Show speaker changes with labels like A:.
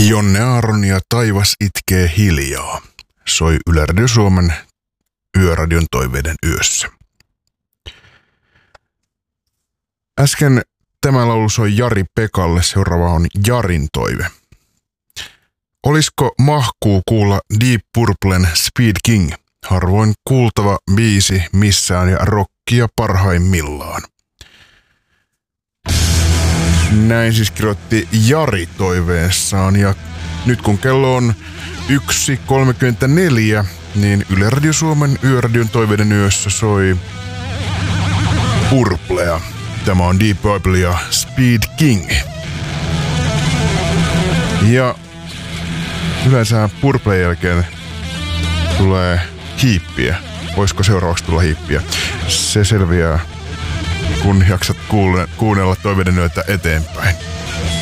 A: Jonne Aaron ja Taivas itkee hiljaa soi Yle Radio Suomen Yöradion toiveiden yössä. Äsken tämä laulu soi Jari Pekalle, seuraava on Jarin toive. Olisiko mahkuu kuulla Deep Purplen Speed King, harvoin kuultava biisi missään ja rockia parhaimmillaan. Näin siis kirjoitti Jari toiveessaan, ja nyt kun kello on 1.34, niin Yle Radio Suomen Yöradion toiveiden yössä soi Purplea. Tämä on Deep Purple ja Speed King. Ja yleensä Purplen jälkeen tulee hiippiä. Voisiko seuraavaksi tulla hiippiä? Se selviää, kun jaksat kuunnella toiveiden yötä eteenpäin.